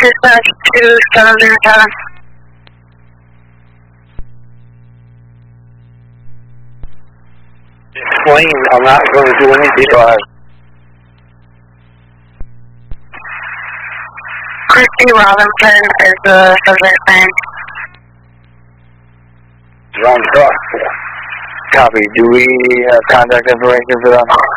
dispatch to Southern Town. Explain, I'm not going to do anything. Christy Robinson is the subject name. Wrong truck. Copy. Do we have contact information for them?